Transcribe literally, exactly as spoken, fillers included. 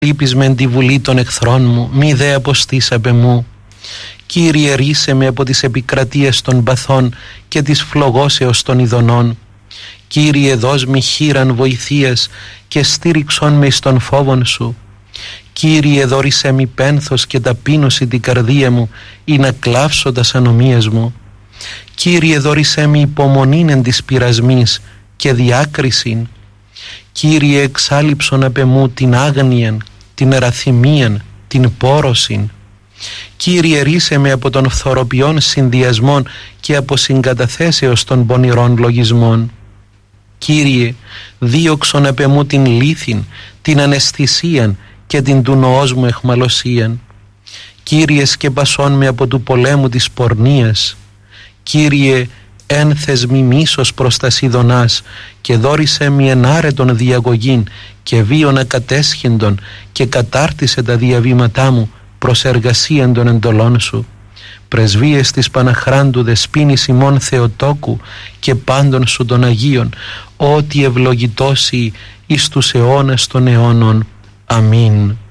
λείπεις μεν τη βουλή των εχθρών μου, μη δε αποστήσαπε μου. Κύριε, ρίσε με από τις επικρατείες των παθών και της φλογώσεως των ειδονών. Κύριε, δώσ' μη χείραν βοηθείας και στήριξον με εις των φόβων σου. Κύριε, δώρισέ μη πένθος και ταπείνωση την καρδία μου, ή να κλάψω τας ανομίες μου. Κύριε, δώρισέ μη υπομονήν εν της πειρασμής και διάκρισιν. Κύριε, εξάλειψον απ' εμού την άγνοιαν, την εραθυμίαν, την πόρωσιν. Κύριε, ρίσε με από των φθοροποιών συνδυασμών και από συγκαταθέσεως των πονηρών λογισμών. Κύριε, δίωξον απ' εμού την λύθην, την αναισθησίαν και την του νοός μου εχμαλωσίαν. Κύριε, σκεπασών με από του πολέμου της πορνείας. Κύριε, ένθες μη μίσος προς τας ειδονάς και δώρισε μη ενάρετον διαγωγήν και βίων ακατέσχυντον και κατάρτισε τα διαβήματά μου προς εργασίαν των εντολών σου. Πρεσβείες της Παναχράντου δεσποίνης ημών Θεοτόκου και πάντων σου των Αγίων, ότι ευλογητώσει εις τους αιώνας των αιώνων. Αμήν.